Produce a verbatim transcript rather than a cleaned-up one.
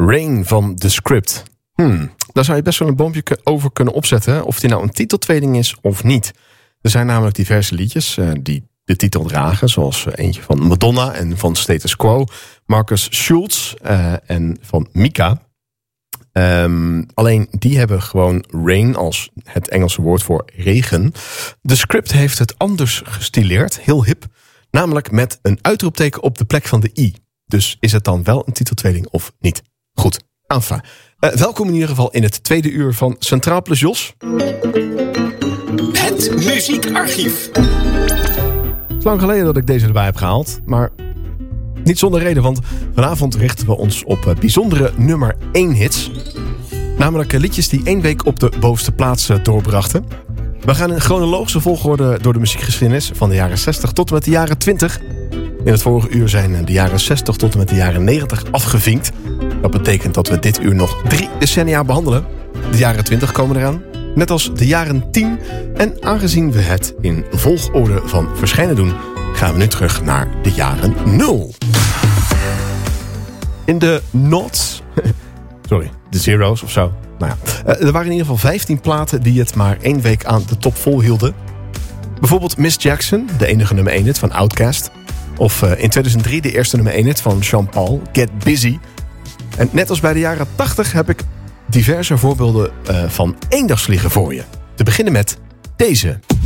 Rain van The Script. Hmm, daar zou je best wel een boompje over kunnen opzetten, of die nou een titeltweeling is of niet. Er zijn namelijk diverse liedjes uh, die de titel dragen, zoals uh, eentje van Madonna en van Status Quo, Marcus Schulz uh, en van Mika. Um, alleen die hebben gewoon rain als het Engelse woord voor regen. The Script heeft het anders gestileerd, heel hip, namelijk met een uitroepteken op de plek van de i. Dus is het dan wel een titeltweeling of niet? Goed, enfin. Uh, welkom in ieder geval in het tweede uur van Centraal Plus Jos. Het muziekarchief. Het is lang geleden dat ik deze erbij heb gehaald, maar niet zonder reden, want vanavond richten we ons op uh, bijzondere nummer één hits. Namelijk uh, liedjes die één week op de bovenste plaats uh, doorbrachten. We gaan in chronologische volgorde door de muziekgeschiedenis van de jaren zestig tot en met de jaren twintig. In het vorige uur zijn de jaren zestig tot en met de jaren negentig afgevinkt. Dat betekent dat we dit uur nog drie decennia behandelen. De jaren twintig komen eraan, net als de jaren tien. En aangezien we het in volgorde van verschijnen doen, gaan we nu terug naar de jaren nul. In de nots, sorry, de zero's of zo. Nou ja, er waren in ieder geval vijftien platen die het maar één week aan de top volhielden. Bijvoorbeeld Miss Jackson, de enige nummer één hit van Outkast. Of uh, in tweeduizend drie de eerste nummer één hit van Sean Paul, Get Busy. En net als bij de jaren tachtig heb ik diverse voorbeelden uh, van eendagsvliegen voor je. Te beginnen met deze.